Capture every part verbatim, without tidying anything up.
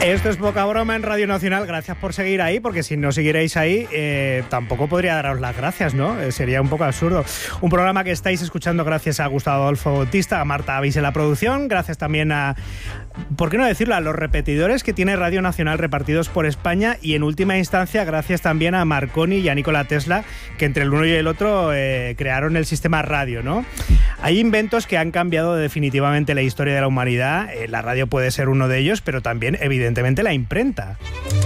Esto es Poca Broma en Radio Nacional. Gracias por seguir ahí, porque si no siguierais ahí, eh, tampoco podría daros las gracias, ¿no? Eh, sería un poco absurdo. Un programa que estáis escuchando gracias a Gustavo Adolfo Bautista, a Marta Avis en la producción, gracias también a, ¿por qué no decirlo?, a los repetidores que tiene Radio Nacional repartidos por España, y en última instancia gracias también a Marconi y a Nikola Tesla, que entre el uno y el otro eh, crearon el sistema radio, ¿no? Hay inventos que han cambiado definitivamente la historia de la humanidad. Eh, la radio puede ser uno de ellos, pero también, evidentemente, la imprenta.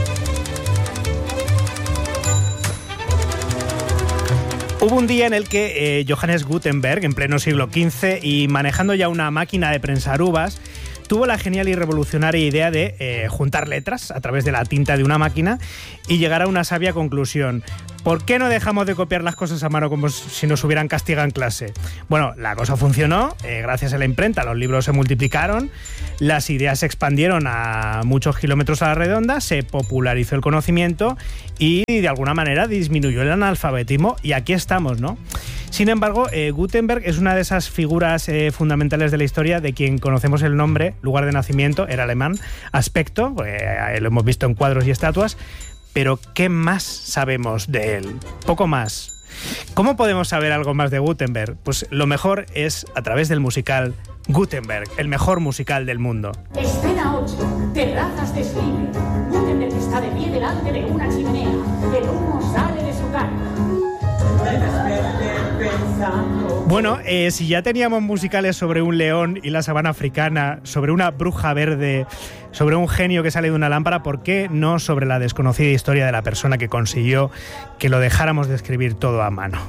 Hubo un día en el que eh, Johannes Gutenberg, en pleno siglo quince, y manejando ya una máquina de prensar uvas, tuvo la genial y revolucionaria idea de eh, juntar letras a través de la tinta de una máquina y llegar a una sabia conclusión. ¿Por qué no dejamos de copiar las cosas a mano como si nos hubieran castigado en clase? Bueno, la cosa funcionó, eh, gracias a la imprenta los libros se multiplicaron, las ideas se expandieron a muchos kilómetros a la redonda, se popularizó el conocimiento y de alguna manera disminuyó el analfabetismo, y aquí estamos, ¿no? Sin embargo, eh, Gutenberg es una de esas figuras eh, fundamentales de la historia de quien conocemos el nombre, lugar de nacimiento, era alemán, aspecto, eh, lo hemos visto en cuadros y estatuas, pero ¿qué más sabemos de él? Poco más. ¿Cómo podemos saber algo más de Gutenberg? Pues lo mejor es a través del musical Gutenberg, el mejor musical del mundo. Escena ocho, terrazas de Schlieben. Gutenberg está de pie delante de una chimenea. El humo sale de su cara. Bueno, eh, si ya teníamos musicales sobre un león y la sabana africana, sobre una bruja verde, sobre un genio que sale de una lámpara, ¿por qué no sobre la desconocida historia de la persona que consiguió que lo dejáramos de escribir todo a mano?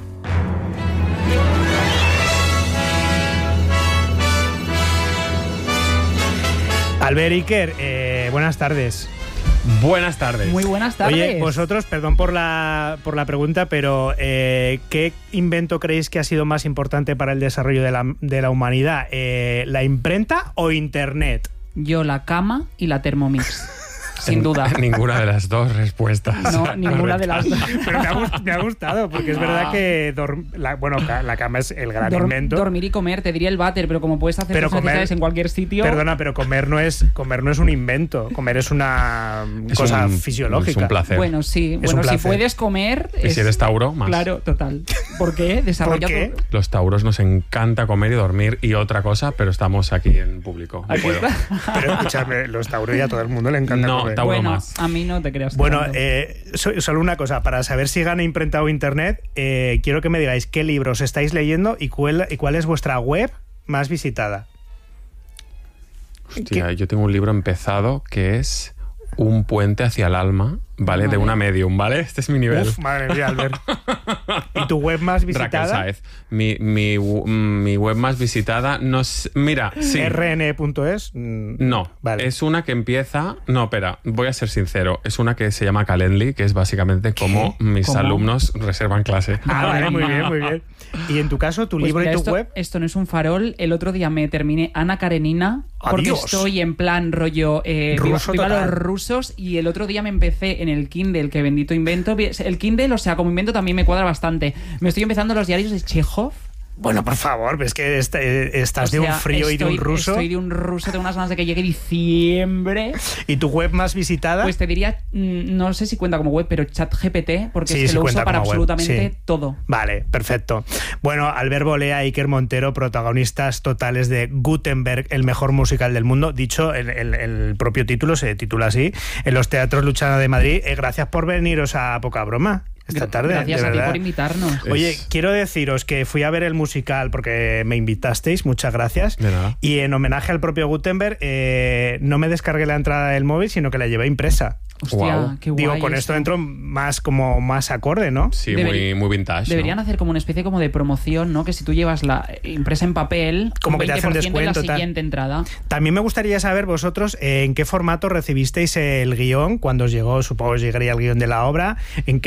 Albert Iker, eh, buenas tardes. Buenas tardes. Muy buenas tardes. Oye, vosotros, perdón por la, por la pregunta, pero eh, ¿qué invento creéis que ha sido más importante para el desarrollo de la, de la humanidad? Eh, ¿La imprenta o Internet? Yo la cama y la Thermomix. Sin duda. Ninguna de las dos respuestas. No, ninguna de las dos. Pero me ha, gust- me ha gustado, porque es verdad que dorm- la, bueno, ca- la cama es el gran Dor- invento. Dormir y comer, te diría el váter, pero como puedes hacer Pero tus necesidades comer- en cualquier sitio. Perdona, pero comer no es comer no es un invento. Comer es una Es cosa un- fisiológica. Es un placer. Bueno, sí. Es bueno, un si placer. puedes comer. Y es- si eres Tauro, más. Claro, total. ¿Por qué? Desarrolla ¿Por qué? tu- Los Tauros nos encanta comer y dormir y otra cosa, pero estamos aquí en público. No Aquí puedo. está. Pero escúchame, los tauros y a todo el mundo le encanta No, comer. Tauro Bueno, más. a mí no te creas. Bueno, tanto. eh, so- solo una cosa, para saber si gana imprenta o Internet, eh, quiero que me digáis qué libros estáis leyendo y cuál, y cuál es vuestra web más visitada. Hostia, yo tengo un libro empezado que es Un puente hacia el alma, ¿vale? Vale. De una medium, ¿vale? Este es mi nivel. Uf, madre mía, Albert. ¿Y tu web más Raquel visitada? Sáez. Mi, mi, mi web más visitada, no sé, mira, sí. R N punto es. Mm, No, Vale. es una que empieza... No, espera, voy a ser sincero. Es una que se llama Calendly, que es básicamente como mis ¿Cómo? alumnos reservan clase. Ah, vale, muy bien, muy bien. Y en tu caso, tu Pues libro mira, y tu esto, web. esto no es un farol. El otro día me terminé Ana Karenina porque Adiós. estoy en plan rollo eh, viva, Ruso viva total. los rusos, y el otro día me empecé en el Kindle, que bendito invento. El Kindle, o sea, como invento también me cuadra bastante. Me estoy empezando los diarios de Chekhov. Bueno, por favor, es que est- eh, estás O de un sea, frío y de un estoy- ruso. Estoy de un ruso, tengo unas ganas de que llegue diciembre. ¿Y tu web más visitada? Pues te diría, mm, no sé si cuenta como web, pero ChatGPT, porque Sí, es que sí lo cuenta uso para como web, absolutamente sí. todo. Vale, perfecto. Bueno, Albert Bolea y Iker Montero, protagonistas totales de Gutenberg, el mejor musical del mundo. Dicho, el, el- el propio título se titula así, en los Teatros Luchana de Madrid. Eh, gracias por veniros a Poca Broma esta tarde. Gracias de a ti verdad. por invitarnos. Oye, Es- quiero deciros que fui a ver el musical porque me invitasteis, muchas gracias. De nada. Y en homenaje al propio Gutenberg, eh, no me descargué la entrada del móvil, sino que la llevé impresa. Hostia, Guau. qué guay. Digo, con esto entro más como más acorde, ¿no? Sí, Debería- muy, muy vintage. Deberían ¿no? hacer como una especie como de promoción, ¿no? Que si tú llevas la impresa en papel, Como un que te hacen veinte por ciento en descuento, la tal. siguiente entrada. También me gustaría saber vosotros eh, en qué formato recibisteis el guión, cuando os llegó, supongo os llegaría el guión de la obra, en qué tipografía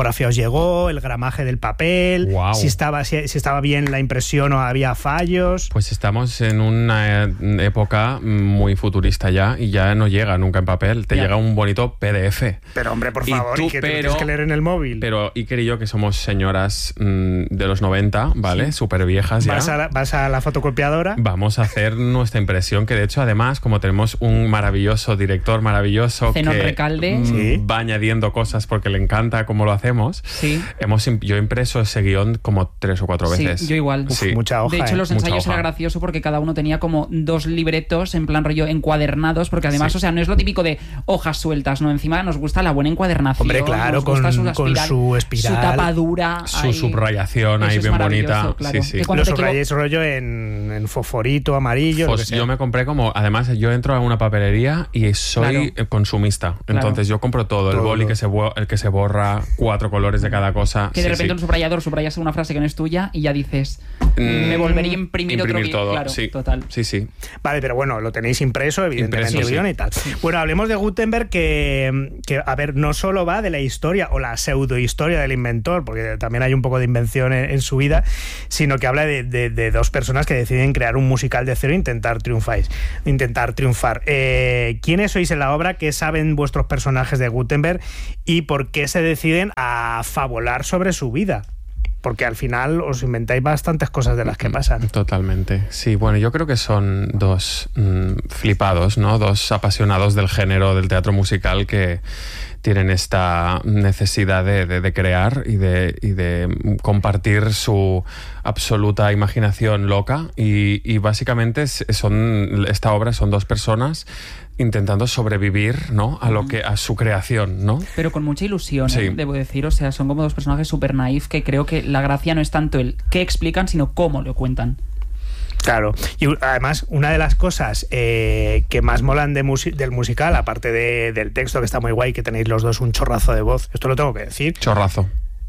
tipografía os llegó, el gramaje del papel, Wow. si estaba, si, si estaba bien la impresión o había fallos. Pues estamos en una eh, época muy futurista ya y ya no llega nunca en papel, te Ya. llega un bonito P D F. Pero hombre, por Y favor, tú, ¿y que te lo pero- tienes que leer en el móvil? Pero Iker y yo, que somos señoras mmm, de los noventa, ¿vale? Súper viejas ya. Vas a, la, vas a la fotocopiadora. Vamos a hacer nuestra impresión, que de hecho además, como tenemos un maravilloso director maravilloso Zenón que Recalde. mm, Sí. va añadiendo cosas porque le encanta cómo lo hacemos, Sí. hemos, im- yo he impreso ese guión como tres o cuatro Sí, veces. yo igual. Uf, Sí. mucha hoja. De hecho, ¿eh? los Mucha ensayos hoja. era gracioso porque cada uno tenía como dos libretos en plan rollo encuadernados, porque además, Sí. o sea, no es lo típico de hojas sueltas, ¿no? Encima nos gusta la buena encuadernación. Hombre, claro, nos gusta con- con su espiral. su tapadura. Su ahí. subrayación ahí Eso es bien bonita. maravilloso, claro. Sí, sí. Que cuando Los te equivo- subrayéis rollo en, en fosforito, amarillo, lo Pues que sea. yo me compré como, además yo entro a una papelería y soy Claro. consumista, entonces yo compro todo, el Todo. boli que se, bo- el que se borra, cuatro colores de cada cosa. Que de sí, repente sí. un subrayador subrayas una frase que no es tuya y ya dices, me volvería a imprimir, otro Imprimir guión. todo, Claro, sí. total. Sí, sí. Vale, pero bueno, lo tenéis impreso, evidentemente, Impreso, el guión sí. y tal. Bueno, hablemos de Gutenberg, que, que, a ver, no solo va de la historia o la pseudohistoria del inventor, porque también hay un poco de invención en, en su vida, sino que habla de, de- de dos personas que deciden crear un musical de cero e intentar triunfar. Intentar triunfar. Eh, ¿Quiénes sois en la obra? ¿Qué saben vuestros personajes de Gutenberg? ¿Y por qué se deciden a fabular sobre su vida? Porque al final os inventáis bastantes cosas de las que pasan. Totalmente. Sí, bueno, yo creo que son dos mm, flipados, ¿no? Dos apasionados del género del teatro musical que tienen esta necesidad de, de- de crear y de, y de compartir su absoluta imaginación loca y, y básicamente es- son esta obra son dos personas intentando sobrevivir, ¿no? A lo que a su creación, ¿no? Pero con mucha ilusión, Sí. ¿eh? Debo decir. O sea, son como dos personajes súper naif que creo que la gracia no es tanto el qué explican, sino cómo lo cuentan. Claro, y u- además una de las cosas eh, que más molan de musi- del musical, aparte de- del texto que está muy guay, que tenéis los dos un chorrazo de voz, esto lo tengo que decir, Chorrazo.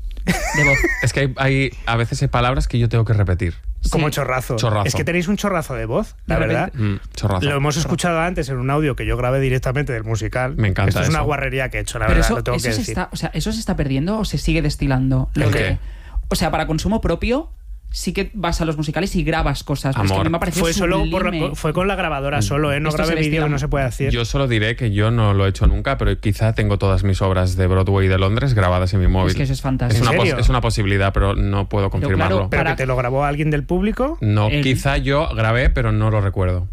De voz. Es que hay, hay a veces hay palabras que yo tengo que repetir. como Sí. chorrazo. Chorrazo. Es que tenéis un chorrazo de voz, la De verdad. repente. Mm, chorrazo. Lo hemos escuchado antes en un audio que yo grabé directamente del musical. Me encanta Esto es una eso. guarrería que he hecho, la Pero verdad, eso, lo tengo eso que se decir. está, o sea, ¿eso se está perdiendo o se sigue destilando? Lo ¿El de- qué? O sea, para consumo propio sí que vas a los musicales y grabas cosas. Pero es que a mí Amor. me ha parecido Fue solo por- sublime. fue con la grabadora solo, ¿eh? No Esto se grabé vídeo, destila- no se puede decir. Yo solo diré que yo no lo he hecho nunca, pero quizá tengo todas mis obras de Broadway y de Londres grabadas en mi móvil. Es que eso es fantástico. Es una, ¿En pos- serio? es una posibilidad, pero no puedo confirmarlo. claro, ¿Pero para- que te lo grabó alguien del público? No, El- quizá yo grabé, pero no lo recuerdo.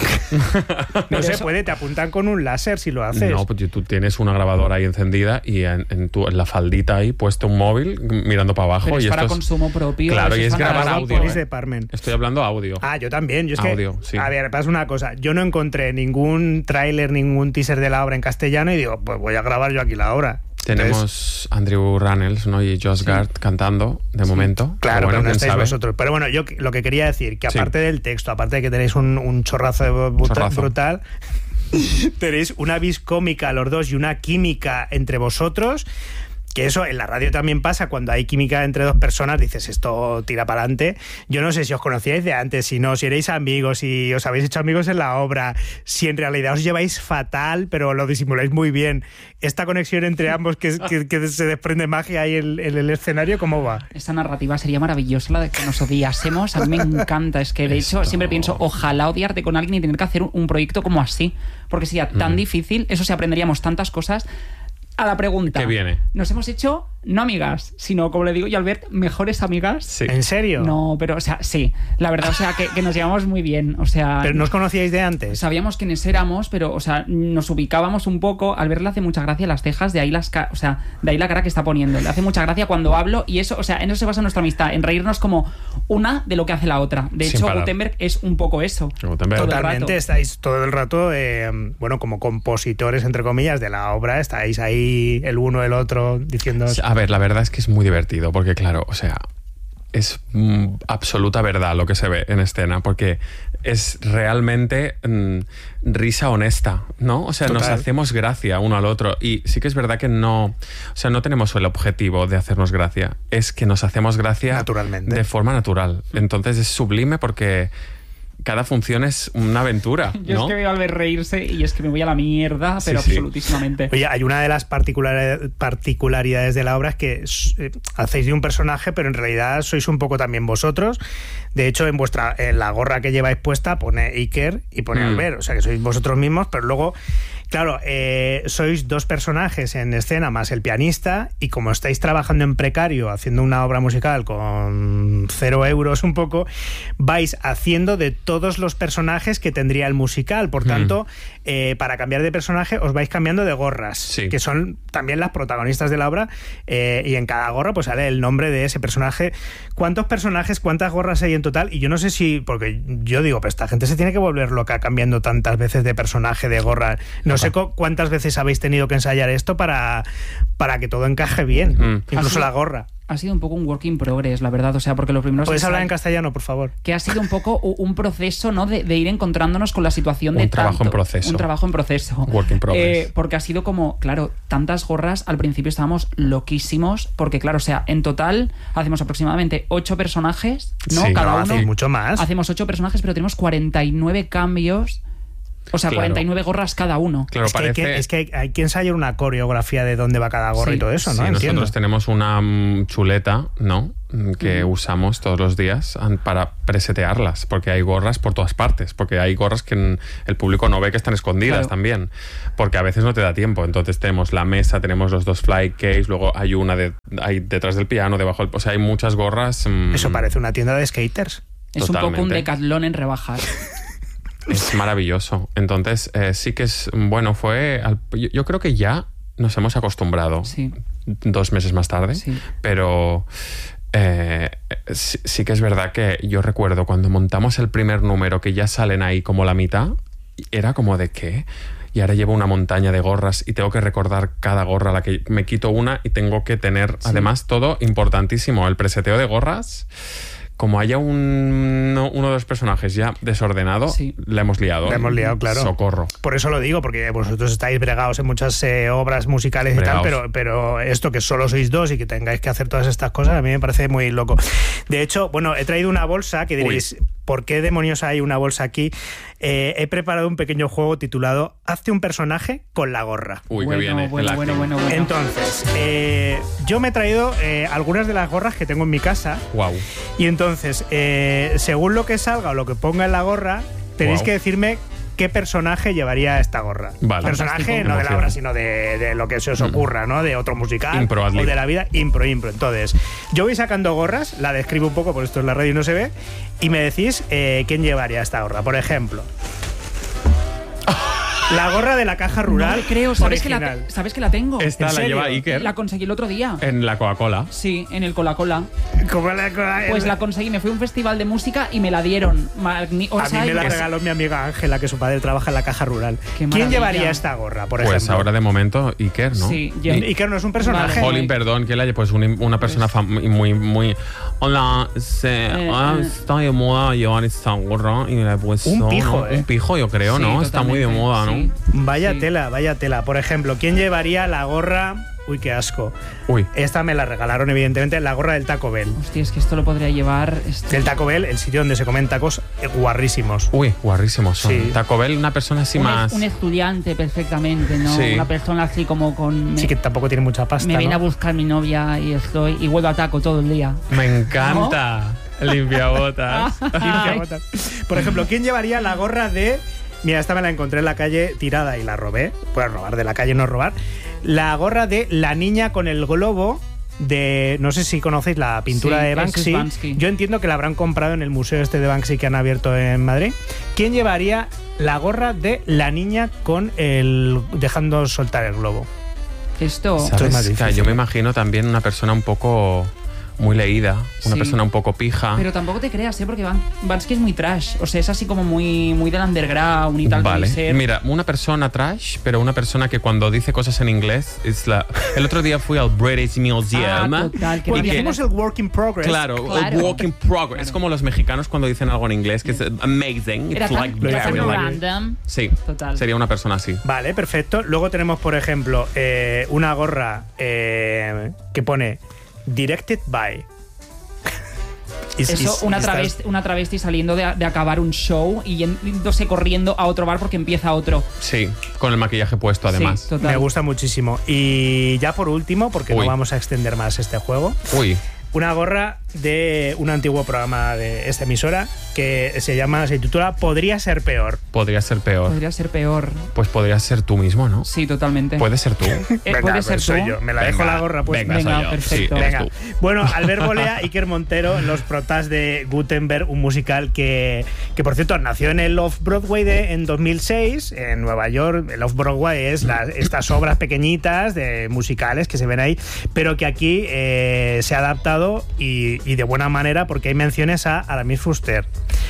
No se eso- puede, te apuntan con un láser si lo haces. No, pues tú tienes una grabadora ahí encendida y en, en, tu, en la faldita ahí puesto un móvil mirando para abajo. Pero es y para esto consumo propio. Claro, eso y es grabar fantástico. audio. Polis ¿eh? de Parmen. Estoy hablando audio. Ah, yo también. Yo es que, Audio, sí. A ver, pasa una cosa. Yo no encontré ningún tráiler, ningún teaser de la obra en castellano y digo, pues voy a grabar yo aquí la obra. Entonces, Tenemos Andrew Rannells, ¿no? Y Josh Gard cantando de momento. claro, Pero pero no quién estáis sabe. vosotros. Pero bueno, yo lo que quería decir, que Sí. aparte del texto, aparte de que tenéis un, un chorrazo de voz bruta- Chorrazo. brutal, tenéis una vis cómica los dos y una química entre vosotros. Que eso en la radio también pasa, cuando hay química entre dos personas, dices, esto tira para adelante. Yo no sé si os conocíais de antes, si no, si erais amigos, si os habéis hecho amigos en la obra, si en realidad os lleváis fatal, pero lo disimuláis muy bien. Esta conexión entre ambos, que, que, que se desprende magia ahí en, en el escenario, ¿cómo va? Esa narrativa sería maravillosa, la de que nos odiásemos. A mí me encanta. Es que de hecho Esto- siempre pienso, ojalá odiarte con alguien y tener que hacer un, un proyecto como así. Porque sería tan difícil, eso se aprenderíamos tantas cosas. A la pregunta. ¿Qué viene? Nos hemos hecho, no amigas, sino, como le digo yo a Albert, mejores amigas. Sí. ¿En serio? No, pero, o sea, sí. La verdad, o sea, que, que nos llevamos muy bien. O sea, ¿Pero no os conocíais de antes? sabíamos quiénes éramos, pero, o sea, nos ubicábamos un poco. Al verle hace mucha gracia las cejas, de ahí las ca- o sea, de ahí la cara que está poniendo. Le hace mucha gracia cuando hablo y eso, o sea, en eso se basa nuestra amistad, en reírnos como una de lo que hace la otra. De Sin hecho, parar. Gutenberg es un poco eso. Gutenberg. Todo el rato. Totalmente, estáis todo el rato, eh, bueno, como compositores, entre comillas, de la obra, estáis ahí el uno el otro diciendo... A ver, la verdad es que es muy divertido, porque claro, o sea, es mm, absoluta verdad lo que se ve en escena, porque es realmente mm, risa honesta, ¿no? O sea, nos Total. hacemos gracia uno al otro. Y sí que es verdad que no, o sea, no tenemos el objetivo de hacernos gracia, es que nos hacemos gracia Naturalmente. de forma natural. Entonces es sublime porque cada función es una aventura, ¿no? Yo es que veo a Albert reírse y es que me voy a la mierda, pero Sí, sí. absolutísimamente. Oye, hay una de las particular- particularidades de la obra es que eh, hacéis de un personaje, pero en realidad sois un poco también vosotros. De hecho, en vuestra en la gorra que lleváis puesta pone Iker y pone Mm. Albert, o sea que sois vosotros mismos, pero luego, claro, eh, sois dos personajes en escena más el pianista, y como estáis trabajando en precario, haciendo una obra musical con cero euros un poco, vais haciendo de todos los personajes que tendría el musical. Por tanto, eh, para cambiar de personaje os vais cambiando de gorras, Sí. que son también las protagonistas de la obra, eh, y en cada gorra pues sale el nombre de ese personaje. ¿Cuántos personajes, cuántas gorras hay en total? Y yo no sé si, porque yo digo, pues esta gente se tiene que volver loca cambiando tantas veces de personaje, de gorra. No sé cu- cuántas veces habéis tenido que ensayar esto para, para que todo encaje bien, Mm. incluso Así- la gorra. Ha sido un poco un work in progress, la verdad. O sea, porque los primeros ¿Puedes hablar en ensayos- castellano, por favor? que ha sido un poco u- un proceso, ¿no? De, de ir encontrándonos con la situación de Un trabajo tanto- en proceso. Un trabajo en proceso. Work in progress. Eh, porque ha sido como, claro, tantas gorras. Al principio estábamos loquísimos. Porque, claro, o sea, en total hacemos aproximadamente ocho personajes, ¿no? Sí, Cada No, uno. hacéis mucho más. Hacemos ocho personajes, pero tenemos cuarenta y nueve cambios. O sea, Claro. cuarenta y nueve gorras cada uno. Claro, es, que hay parece... que, es que hay, hay que ensayar una coreografía de dónde va cada gorra Sí. y todo eso, ¿no? Sí, Entiendo. nosotros tenemos una mm, chuleta, ¿no? Mm, que Ujú. usamos todos los días an- para presetearlas, porque hay gorras por todas partes, porque hay gorras que mm, el público no ve, que están escondidas Claro. también, porque a veces no te da tiempo. Entonces tenemos la mesa, tenemos los dos fly case, luego hay una de, hay detrás del piano, debajo del... O sea, hay muchas gorras. mm, Eso parece una tienda de skaters. Es un poco un Totalmente. decatlón en rebajas. Es maravilloso. Entonces, eh, sí que es... Bueno, fue... al- yo, yo creo que ya nos hemos acostumbrado. Sí. Dos meses más tarde, Sí. pero eh, sí, sí que es verdad que yo recuerdo cuando montamos el primer número, que ya salen ahí como la mitad, era como de ¿qué? Y ahora llevo una montaña de gorras y tengo que recordar cada gorra a la que me quito una, y tengo que tener además todo importantísimo, el preseteo de gorras. Como haya un, no, uno de los personajes ya desordenado, Sí. la hemos liado. La hemos liado, claro. Socorro. Por eso lo digo, porque vosotros estáis bregados en muchas eh, obras musicales Bregaos. y tal, pero, pero esto que solo sois dos y que tengáis que hacer todas estas cosas, a mí me parece muy loco. De hecho, bueno, he traído una bolsa que diréis, ¿por qué demonios hay una bolsa aquí? Eh, he preparado un pequeño juego titulado Hazte un personaje con la gorra. Uy, bueno, que viene. bueno, el bueno, acting. bueno, bueno. Entonces, eh, yo me he traído eh, algunas de las gorras que tengo en mi casa, Guau. y entonces, eh, según lo que salga o lo que ponga en la gorra, tenéis Guau. que decirme qué personaje llevaría esta gorra. Vale. Personaje Fantástico. no de la Emoción. obra, sino de, de lo que se os ocurra, ¿no? De otro musical Impro, ad o lib. de la vida. Impro, impro. Entonces, yo voy sacando gorras, la describo un poco, por esto en la radio y no se ve, y me decís eh, quién llevaría esta gorra. Por ejemplo, la gorra de la caja rural No le creo, ¿sabes que, original. la, ¿sabes que la tengo? Esta ¿En la serio? lleva Iker La conseguí el otro día. en la Coca-Cola. Sí, en el Cola-Cola. ¿Cómo la- Pues la conseguí, me fui a un festival de música y me la dieron. Magni- o A sea, mí me la es- regaló mi amiga Ángela, que su padre trabaja en la caja rural. Qué ¿Quién maravilla. llevaría esta gorra, por Pues ejemplo? ahora de momento Iker, ¿no? Sí, yo- Y- Iker no es un personaje. Vale. Jolín, perdón, que la pues un- una persona fam- muy, muy. Hola, se, Eh, ah, eh. está de moda llevar esta gorra y me la he puesto. Un pijo, ¿no? ¿eh? Un pijo, yo creo, Sí, ¿no? Está muy de totalmente, moda, sí. ¿no? Vaya Sí. tela, vaya tela. Por ejemplo, ¿quién llevaría la gorra? Uy, qué asco. Uy, Esta me la regalaron, evidentemente, la gorra del Taco Bell. Hostia, es que esto lo podría llevar. este- Del Taco Bell, el sitio donde se comen tacos eh, guarrísimos. uy, guarrísimos son. Sí. Taco Bell, una persona así un, más. un estudiante perfectamente, ¿no? Sí. Una persona así como con. Me, Sí, que tampoco tiene mucha pasta, me viene ¿no? a buscar mi novia y estoy. Y vuelvo a taco todo el día. Me encanta. Limpiabotas. Limpia botas. Por ejemplo, ¿quién llevaría la gorra de... Mira, esta me la encontré en la calle tirada y la robé. Pues robar de la calle, no robar. La gorra de la niña con el globo de... No sé si conocéis la pintura Sí, de eso es Banksy. Banksy. Yo entiendo que la habrán comprado en el museo este de Banksy que han abierto en Madrid. ¿Quién llevaría la gorra de la niña con el... dejando soltar el globo? Esto. Esto es ¿Sabes? más O sea, difícil. yo me imagino también una persona un poco muy leída, una Sí. persona un poco pija. Pero tampoco te creas, ¿eh? Porque Van- Bansky es muy trash. O sea, es así como muy, muy del underground y tal. Vale, debe ser. mira, una persona trash, pero una persona que cuando dice cosas en inglés es la... El otro día fui al British Museum. Ah, total, que y Pues que- dijimos el work in progress. Claro, Claro. a work in progress. Claro. Es como los mexicanos cuando dicen algo en inglés, que es amazing. Era It's tan, like era tan very like- random. Sí, Total. sería una persona así. Vale, perfecto. Luego tenemos, por ejemplo, eh, una gorra eh, que pone Directed by. Y- Eso, y- una, y estás- travesti, una travesti saliendo de, de acabar un show y yéndose corriendo a otro bar porque empieza otro. Sí, con el maquillaje puesto además. Sí, total. Me gusta muchísimo. Y ya por último, porque Uy. no vamos a extender más este juego, Uy, una gorra de un antiguo programa de esta emisora que se llama, se titula Podría ser peor. podría ser peor. Podría ser peor. Pues podrías ser tú mismo, ¿no? Sí, totalmente. Puede ser tú. Eh, Venga, puede pues ser soy tú. yo. Me la dejo Venga, la gorra pues. venga, Venga, soy yo. perfecto. Sí, eres Venga. tú. Bueno, Albert Bolea, Iker Montero, los protas de Gutenberg, un musical que, que por cierto, nació en el Off-Broadway de, en dos mil seis, en Nueva York. El Off-Broadway es las, estas obras pequeñitas de musicales que se ven ahí, pero que aquí eh, se ha adaptado y, y de buena manera, porque hay menciones a Aramis Fuster,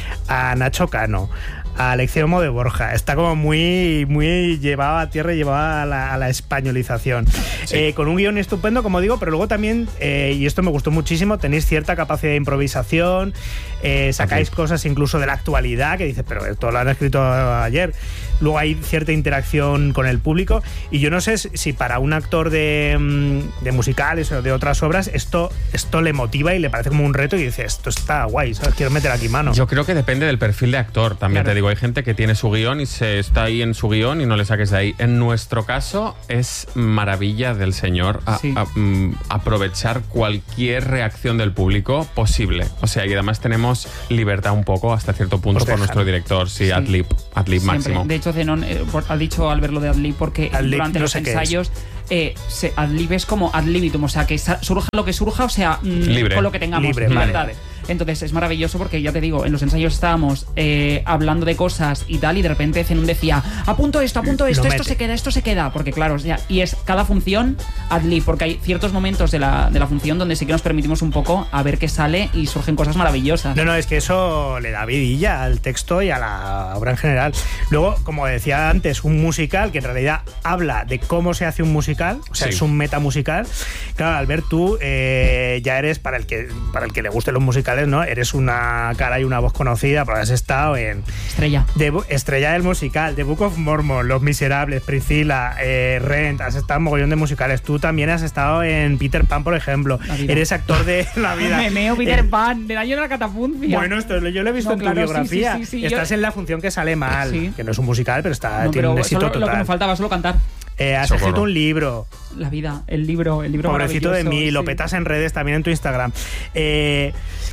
a Nacho Cano, a Alexiemo de Borja. Está como muy, muy llevado a tierra y llevado a la, a la españolización. Sí. Eh, con un guión estupendo, como digo, pero luego también, eh, y esto me gustó muchísimo, tenéis cierta capacidad de improvisación, eh, sacáis Aquí. cosas incluso de la actualidad, que dices, pero esto lo han escrito ayer. Luego hay cierta interacción con el público, y yo no sé si para un actor de, mm, de musicales o de otras obras esto, esto le motiva y le parece como un reto y dice, esto está guay, ¿sabes? Quiero meter aquí mano. Yo creo que depende del perfil de actor. También Claro. te digo, hay gente que tiene su guión y se está ahí en su guión y no le saques de ahí. En nuestro caso es maravilla del señor a- Sí. a- mm, aprovechar cualquier reacción del público posible. O sea, y además tenemos libertad un poco hasta cierto punto Os por dejan. nuestro director. Sí, Sí. adlib, adlib Siempre. máximo. De hecho, Zenón eh, por- ha dicho Albert lo de Adlib porque Adlib durante no los sé qué es. ensayos eh, se, Adlib es como ad libitum, o sea, que sa- surja lo que surja, o sea, mm, Libre. con lo que tengamos. Libre, libertad. vale, vale. Entonces es maravilloso porque ya te digo, en los ensayos estábamos eh, hablando de cosas y tal, y de repente Zenón decía, apunto esto, apunto esto, Lo esto mete. se queda, esto se queda, porque claro, o sea, y es cada función Adlib, porque hay ciertos momentos de la, de la función donde sí que nos permitimos un poco a ver qué sale y surgen cosas maravillosas. No, no, es que eso le da vidilla al texto y a la obra en general. Luego, como decía antes, un musical que en realidad habla de cómo se hace un musical, o sea, Sí. es un metamusical. Claro, Albert, tú eh, ya eres, para el que para el que le gusten los musicales, ¿no? Eres una cara y una voz conocida, porque has estado en Estrella. The Bu- Estrella del Musical, The Book of Mormon, Los Miserables, Priscilla, eh, Rent, has estado en mogollón de musicales. Tú también has estado en Peter Pan, por ejemplo. La vida. Eres actor de La Vida. Me meo Peter Eh, Pan, del año de la catapuncia. Bueno, esto yo lo he visto No, en claro, tu sí, biografía. sí, sí, sí, Estás yo- en la función que sale mal, Sí. que no es un musical, pero está No, tiene pero un éxito solo- lo que total. me faltaba solo cantar. Eh, has Socorro. escrito un libro, La vida, el libro, el libro pobrecito de maravilloso, mí, lo sí. petas en redes, también en tu Instagram. Eh,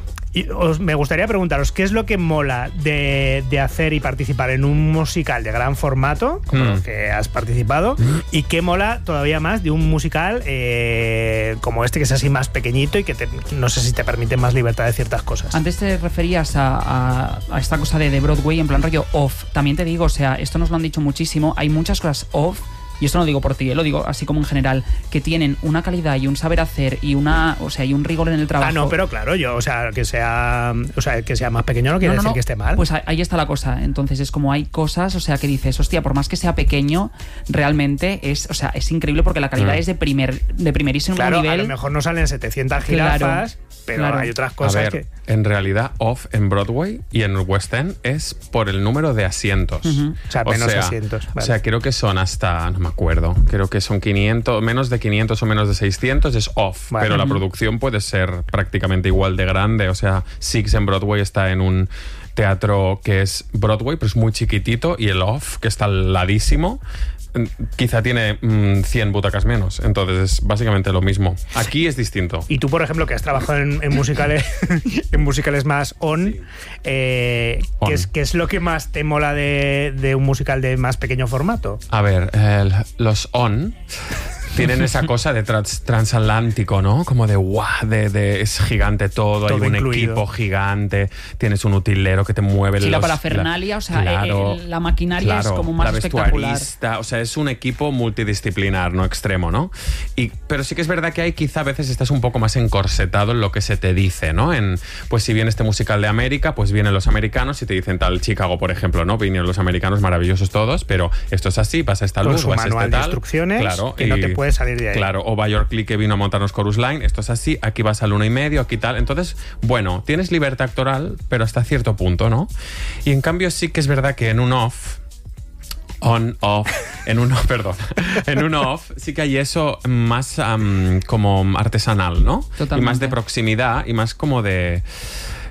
y os, me gustaría preguntaros, ¿qué es lo que mola de, de hacer y participar en un musical de gran formato, como Mm. los que has participado, y qué mola todavía más de un musical eh, como este, que es así más pequeñito y que te- no sé si te permite más libertad de ciertas cosas? Antes te referías a, a- a esta cosa de, de Broadway en plan rollo off. También te digo, o sea, esto nos lo han dicho muchísimo. Hay muchas cosas off, y esto no lo digo por ti, eh, lo digo así como en general, que tienen una calidad y un saber hacer y una, o sea, y un rigor en el trabajo. Ah, no, pero claro, yo, o sea, que sea, o sea, que sea más pequeño no quiere No, no, decir no. que esté mal. Pues ahí está la cosa. Entonces es como hay cosas, o sea, que dices, hostia, por más que sea pequeño, realmente es, o sea, es increíble porque la calidad Mm. es de primer, de primerísimo claro, nivel. a lo mejor no salen setecientas Claro, jirafas, pero claro. hay otras A cosas ver, que... en realidad off en Broadway y en el West End es por el número de asientos. Ujú. O sea, menos asientos, O vale. sea, creo que son hasta, no me acuerdo, creo que son quinientos, menos de quinientos o menos de seiscientos es off, Vale. pero la Ujú. producción puede ser prácticamente igual de grande. O sea, Six en Broadway está en un teatro que es Broadway, pero es muy chiquitito, y el off, que está al ladísimo, mm, quizá tiene mm, cien butacas menos. Entonces es básicamente lo mismo. Aquí es distinto. Y tú, por ejemplo, que has trabajado en, en musicales en musicales más on, eh, On. ¿qué, es, ¿qué es lo que más te mola de, de un musical de más pequeño formato? A ver, el- los on tienen esa cosa de trans- transatlántico, ¿no? Como de guau, de, de es gigante todo, Todo hay un incluido. equipo gigante, tienes un utilero que te mueve Sí, la los- parafernalia, o sea, claro, eh, la maquinaria es como más la espectacular. vestuarista, o sea, es un equipo multidisciplinar, no extremo, ¿no? Y, pero sí que es verdad que hay quizá a veces estás un poco más encorsetado en lo que se te dice, ¿no? En, pues si viene este musical de América, pues vienen los americanos y te dicen tal, Chicago, por ejemplo, ¿no? Vinieron los americanos maravillosos todos, pero esto es así, pasa esta Con luz, su vas a manual este de tal. instrucciones, Claro, que no y- te puedes salir de ahí. Claro, o Bayor Click, que vino a montarnos Chorus Line, esto es así, aquí vas al uno y medio, aquí tal. Entonces, bueno, tienes libertad actoral, pero hasta cierto punto, ¿no? Y en cambio sí que es verdad que en un off, on, off, en un off, perdón, en un off sí que hay eso más am, como artesanal, ¿no? Totalmente. Y más de proximidad y más como de...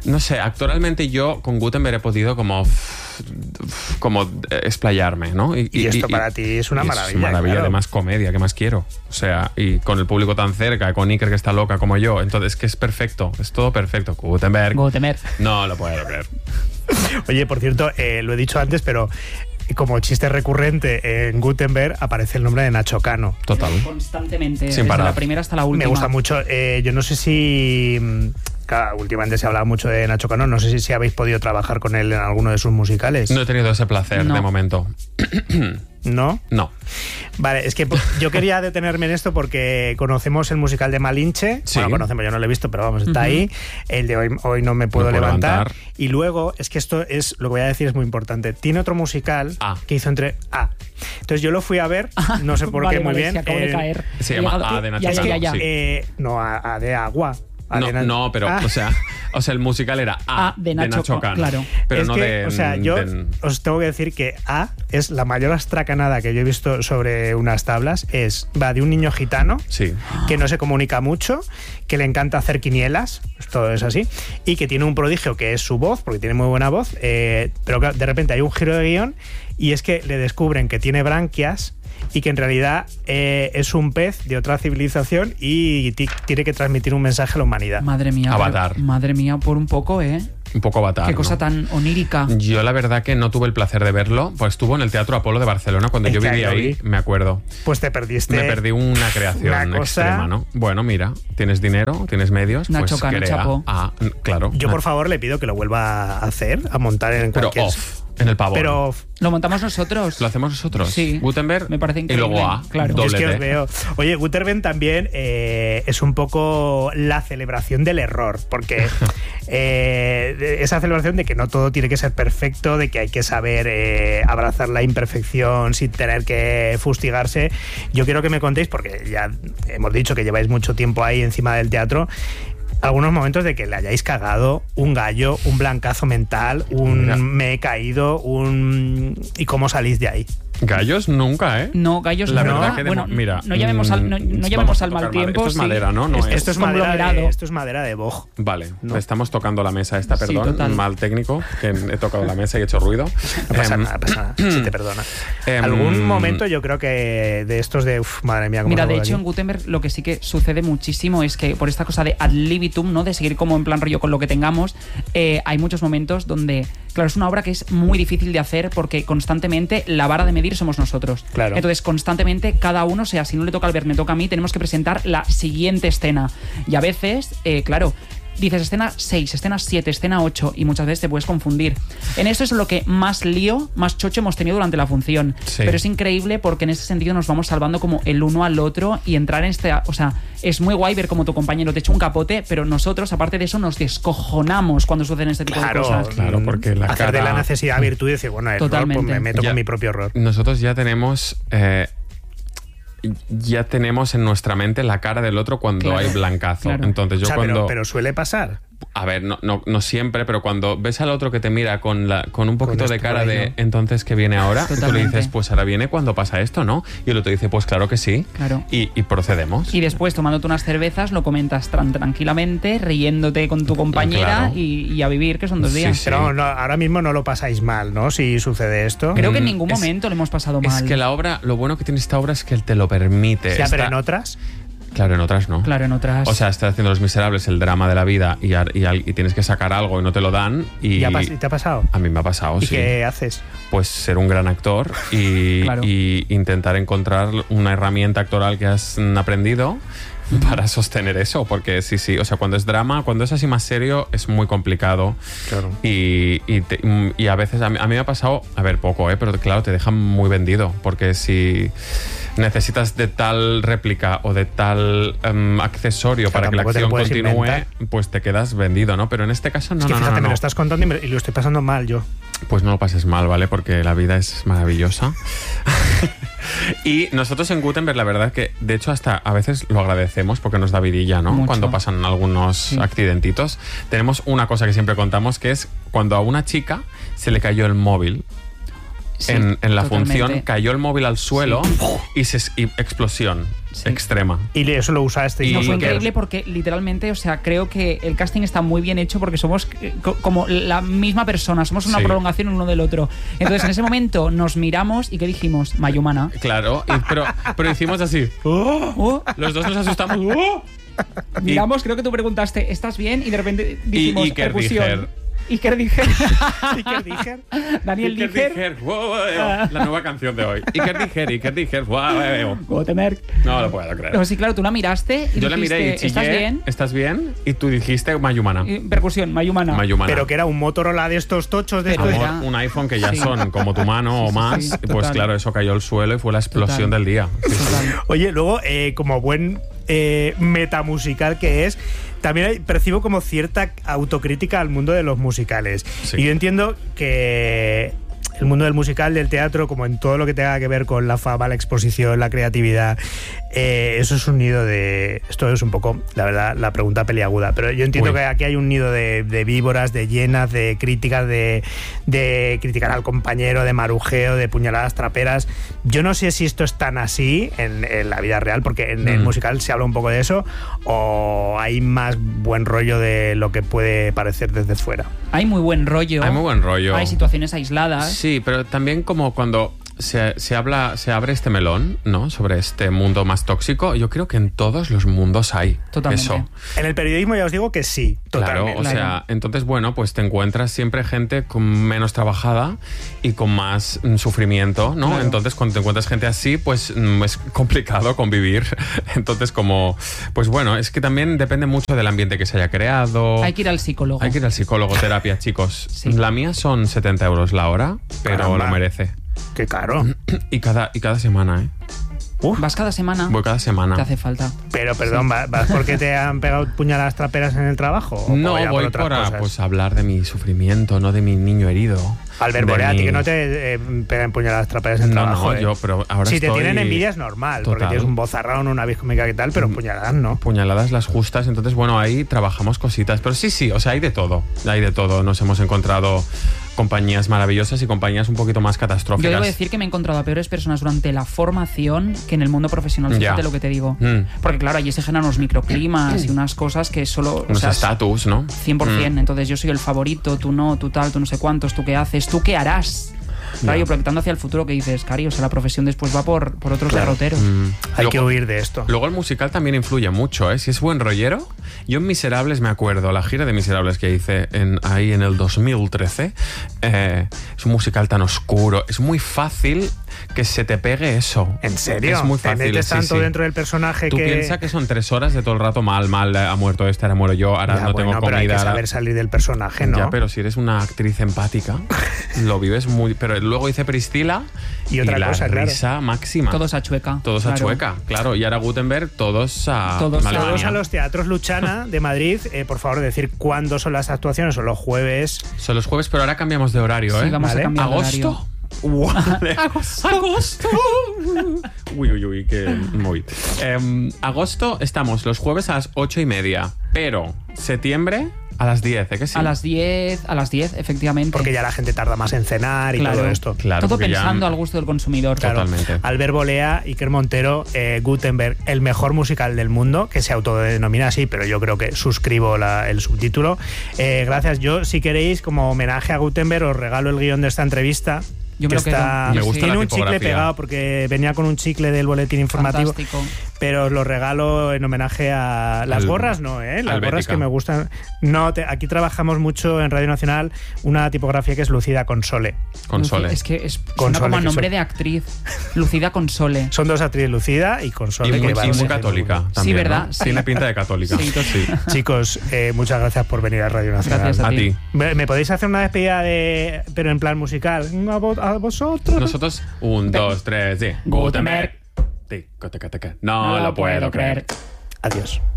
no sé, actualmente yo con Gutenberg he podido como como explayarme, ¿no? Y, y esto y, para ti es una maravilla. Es maravilla, claro. Además comedia, ¿qué más quiero? O sea, y con el público tan cerca, con Iker que está loca como yo, entonces que es perfecto, es todo perfecto. Gutenberg. Gutenberg. No lo puedo creer. Oye, por cierto, eh, lo he dicho antes, pero como chiste recurrente en Gutenberg aparece el nombre de Nacho Cano. Total. Constantemente, Sin desde parar. La primera hasta la última. Me gusta mucho. Eh, yo no sé si... Claro, últimamente se ha hablado mucho de Nacho Cano. No sé si, si habéis podido trabajar con él en alguno de sus musicales. No he tenido ese placer No. de momento. ¿No? No. Vale, es que yo quería detenerme en esto porque conocemos el musical de Malinche. Sí. Bueno, conocemos, yo no lo he visto, pero vamos, está Uh-huh. ahí. El de hoy, hoy no me puedo, No puedo levantar. levantar. Y luego, es que esto es, lo que voy a decir es muy importante. Tiene otro musical Ah. que hizo entre A. Entonces yo lo fui a ver, no sé por Vale, qué, muy vale, bien. se acabó de eh, caer. Se He llama llegado- A de Nacho ya, ya, Cano, ya, ya. sí. eh, no, a, a de agua. A No, de Na- no, pero, Ah. o sea, o sea, el musical era A, A de Nacho Cano. claro. Pero es no que, de. o sea, yo de- os tengo que decir que A es la mayor astracanada que yo he visto sobre unas tablas. Es, va de un niño gitano Sí. que no se comunica mucho, que le encanta hacer quinielas, todo es así, y que tiene un prodigio que es su voz, porque tiene muy buena voz, eh, pero claro, de repente hay un giro de guión y es que le descubren que tiene branquias y que en realidad eh, es un pez de otra civilización y ti- tiene que transmitir un mensaje a la humanidad. Madre mía. Avatar. pero- madre mía, por un poco, ¿eh? Un poco Avatar. Qué cosa ¿no? tan onírica. Yo la verdad que no tuve el placer de verlo, pues estuvo en el Teatro Apolo de Barcelona cuando Es yo que ahí vivía lo ahí, vi. me acuerdo. Pues te perdiste. Me perdí una creación una cosa- extrema, ¿no? Bueno, mira, tienes dinero, tienes medios, Nacho pues Cano, crea. chapo. Ah, claro. Yo por favor le pido que lo vuelva a hacer, a montar en Pero cualquier... off, en el pavón. Pero Lo montamos nosotros. ¿Lo hacemos nosotros? Sí. Gutenberg Me parece y increíble. luego A, Claro. doble es que T. os veo. Oye, Gutenberg también eh, es un poco la celebración del error, porque eh, esa celebración de que no todo tiene que ser perfecto, de que hay que saber eh, abrazar la imperfección sin tener que fustigarse. Yo quiero que me contéis, porque ya hemos dicho que lleváis mucho tiempo ahí encima del teatro, algunos momentos de que le hayáis cagado un gallo, un blancazo mental, un Mira. me he caído, un... ¿Y cómo salís de ahí? Gallos nunca, ¿eh? No, gallos La no. verdad que de bueno, mo- mira, no llamemos al, no, no mm, llamemos vamos a al mal tocar madera. tiempo. Esto es sí. madera, ¿no? No esto, es- Esto es, madera conglomerado. de, esto es madera de boj. Vale, No. estamos tocando la mesa esta, Sí, perdón, total. mal técnico, que he tocado la mesa y he hecho ruido. No pasa Em, nada, pasa nada, se te perdona. em, Algún momento yo creo que de estos de, uf, madre mía, cómo Mira, salgo de hecho, aquí. en Gutenberg lo que sí que sucede muchísimo es que por esta cosa de ad libitum, ¿no? De seguir como en plan rollo con lo que tengamos, eh, hay muchos momentos donde, claro, es una obra que es muy difícil de hacer porque constantemente la vara de medir somos nosotros. Claro. Entonces, constantemente cada uno, o sea, si no le toca al ver, me toca a mí, tenemos que presentar la siguiente escena. Y a veces, eh, claro, dices escena seis, escena siete, escena ocho y muchas veces te puedes confundir. En eso es lo que más lío, más chocho hemos tenido durante la función. Sí. Pero es increíble porque en ese sentido nos vamos salvando como el uno al otro y entrar en este... O sea, es muy guay ver como tu compañero te echa un capote, pero nosotros, aparte de eso, nos descojonamos cuando suceden este tipo Claro, de cosas. Claro, porque la hacer de cara- la necesidad virtud y decir, bueno, el error, pues Totalmente. me meto Ya. con mi propio error. Nosotros ya tenemos eh, ya tenemos en nuestra mente la cara del otro cuando Claro, hay blancazo. claro. Entonces yo O sea, cuando pero, pero suele pasar. a ver, no, no, no siempre, pero cuando ves al otro que te mira con, la, con un poquito Con de esto cara ahí, de ¿no? entonces ¿qué viene ahora? Tú le Totalmente. dices, pues ahora viene cuando pasa esto, ¿no? Y el otro dice, pues claro que sí. Claro. Y, y procedemos. Y después, tomándote unas cervezas, lo comentas tan tranquilamente, riéndote con tu compañera Claro. y, y a vivir, que son dos Sí, días. sí. Pero no, ahora mismo no lo pasáis mal, ¿no? Si sucede esto. Creo que en Mm, ningún es- momento le hemos pasado mal. Es que la obra, lo bueno que tiene esta obra es que él te lo permite. Ya, pero Está- en otras. Claro, en otras no. Claro, en otras... O sea, estás haciendo Los Miserables, el drama de la vida, y, ar- y, al- y tienes que sacar algo y no te lo dan. Y ¿Ya pas- ¿Te ha pasado? a mí me ha pasado, ¿Y sí. qué haces? Pues ser un gran actor y, Claro. y intentar encontrar una herramienta actoral que has mm, aprendido para sostener eso, porque sí, sí, o sea, cuando es drama, cuando es así más serio, es muy complicado. Claro. Y, y, te- mm, y a veces, a mí, a mí me ha pasado, a ver, poco, ¿eh? Pero claro, te dejan muy vendido, porque si necesitas de tal réplica o de tal em, accesorio O sea, para que la tampoco te lo acción puedes continúe, inventar. pues te quedas vendido, ¿no? Pero en este caso no, Es que no, no, fíjate, no, me no. lo estás contando y, me- y lo estoy pasando mal yo. Pues no lo pases mal, ¿vale? Porque la vida es maravillosa. Y nosotros en Gutenberg, la verdad que, de hecho, hasta a veces lo agradecemos porque nos da vidilla, ¿no? Mucho. Cuando pasan algunos Sí. accidentitos. Tenemos una cosa que siempre contamos, que es cuando a una chica se le cayó el móvil. Sí, en, en la totalmente. función, cayó el móvil al suelo Sí. y, se, y explosión Sí. extrema. Y eso lo usaste. Y No, fue que- increíble porque literalmente, o sea, creo que el casting está muy bien hecho porque somos eh, co- como la misma persona, somos una Sí. prolongación uno del otro. Entonces, en ese momento nos miramos y ¿qué dijimos? Mayumana. Claro, y- pero, pero hicimos así. Oh, Los dos nos asustamos. ¡Oh! miramos, creo que tú preguntaste, ¿estás bien? Y de repente dijimos, Iker percusión. Dijer. Iker Dijer. Iker Dijer. Daniel Iker Dijer. Dijer, wow, wow, wow. La nueva canción de hoy. Iker Dijer, Iker Dijer, wow, wow, wow. Gutenberg. No lo puedo creer. No, sí, claro, tú la miraste y Yo la dijiste, miré y chillé, ¿estás bien? ¿Estás bien? Y tú dijiste Mayumana. Y percusión, Mayumana. Mayumana. Pero que era un Motorola de estos tochos de Pero estos. era- Amor, un iPhone que ya Sí. son como tu mano Sí, o sí, más, sí, pues total. claro, eso cayó al suelo y fue la explosión Total. del día. Sí, sí. Total. Oye, luego, eh, como buen eh, metamusical que es, también hay- percibo como cierta autocrítica al mundo de los musicales. Sí. Y yo entiendo que el mundo del musical, del teatro, como en todo lo que tenga que ver con la fama, la exposición, la creatividad, eh, eso es un nido de... Esto es un poco, la verdad, la pregunta peliaguda. Pero yo entiendo Uy. que aquí hay un nido de, de víboras, de llenas, de críticas, de, de criticar al compañero, de marujeo, de puñaladas traperas. Yo no sé si esto es tan así en, en la vida real, porque en el Mm. musical se habla un poco de eso, o hay más buen rollo de lo que puede parecer desde fuera. Hay muy buen rollo. Hay muy buen rollo. Hay situaciones aisladas. Sí, pero también como cuando se, se habla, se abre este melón, ¿no? Sobre este mundo más tóxico, yo creo que en todos los mundos hay Totalmente. eso. En el periodismo ya os digo que sí, Claro, totalmente. o sea, Claro. entonces, bueno, pues te encuentras siempre gente con menos trabajada y con más mm, sufrimiento, ¿no? Claro. Entonces, cuando te encuentras gente así, pues mm, es complicado convivir. Entonces, como, pues bueno, es que también depende mucho del ambiente que se haya creado. Hay que ir al psicólogo. Hay que ir al psicólogo, terapia, chicos. Sí. La mía son setenta euros la hora, pero Caramba. lo merece. Qué caro. Y cada, y cada semana, ¿eh? Vas cada semana. Voy cada semana. Te hace falta. Pero perdón, ¿vas ¿vas porque te han pegado puñaladas traperas en el trabajo? ¿O No, ya voy otras por a, cosas? pues, hablar de mi sufrimiento, no de mi niño herido. Albert De Borea, a ti mi- que no te eh, pegan puñaladas traperas en el No, trabajo. no, ¿eh? yo, pero ahora si te estoy- tienen envidia es normal, porque Total. tienes un vozarrón, una cómica y tal, pero puñaladas no. Puñaladas las justas, entonces bueno, ahí trabajamos cositas, pero sí, sí, o sea, hay de todo, hay de todo, nos hemos encontrado compañías maravillosas y compañías un poquito más Yo catastróficas. debo decir que me he encontrado a peores personas durante la formación que en el mundo profesional. Fíjate Ya. lo que te digo. Mm. Porque claro, allí se generan unos microclimas y unas cosas que solo... o Unos sea, estatus, ¿no? cien por ciento. Mm. Entonces yo soy el favorito, tú no, tú tal, tú no sé cuántos, tú qué haces, tú qué harás. Claro, Ya. yo proyectando hacia el futuro que dices, Cari, o sea, la profesión después va por, por otros Claro. derroteros. Mm. Hay Luego- que huir de esto. Luego el musical también influye mucho, ¿eh? Si es buen rollero. Yo en Miserables me acuerdo, la gira de Miserables que hice en, ahí en el dos mil trece, eh, es un musical tan oscuro, es muy fácil que se te pegue eso. ¿En serio? Es muy ¿Te fácil, metes sí, tanto sí. dentro del personaje Tú que... piensas que son tres horas de todo el rato mal, mal, eh, ha muerto este, ahora muero yo, ahora Ya, no bueno, tengo pero hay comida. que ahora- saber salir del personaje, ¿no? Ya, pero si eres una actriz empática, lo vives muy... Pero luego hice Priscila Y otra la cosa, claro. risa máxima. Todos a chueca. Todos a claro. chueca, claro. Y ahora Gutenberg, todos a Todos a- Alemania. Todos a los teatros Luchana de Madrid, eh, por favor, decir cuándo son las actuaciones, son los jueves. Son los jueves, pero ahora cambiamos de horario, Sí, ¿eh? vamos Vale. a cambiar de horario. ¿Agosto? agosto. agosto. Uy, uy, uy, qué muy. Em, agosto estamos los jueves a las ocho y media, pero septiembre a las diez, ¿eh? Que sí. A las diez, a las diez, efectivamente. Porque ya la gente tarda más en cenar y Claro. todo esto. Claro, Todo porque ya- pensando al gusto del consumidor. Claro. Totalmente. Albert Bolea, Iker Montero, eh, Gutenberg, el mejor musical del mundo, que se autodenomina así, pero yo creo que suscribo la- el subtítulo. Eh, gracias. Yo, si queréis, como homenaje a Gutenberg, os regalo el guión de esta entrevista. Yo me que lo quedo. está, Me gusta tiene la un chicle tipografía. pegado porque venía con un chicle del boletín informativo, Fantástico. pero os lo regalo en homenaje a las Al- gorras, no, ¿eh? Las al gorras Bética. que me gustan. No, te- aquí trabajamos mucho en Radio Nacional una tipografía que es Lucida Console. Console. Es que es Console, suena como a que nombre son- de actriz. Lucida Console. Son dos actrices, Lucida y Y Console. muy, que y van muy a ser- católica también, ¿verdad? ¿no? Sí. Tiene pinta de católica. Sí, total. Chicos, eh, muchas gracias por venir a Radio Nacional. Gracias A ti. ¿Me, me podéis hacer una despedida de, pero en plan musical? A, vo- a vosotros. Nosotros, un, dos, tres, sí. Gutenberg. Tico, teca, teca. No, lo puedo creer. Adiós.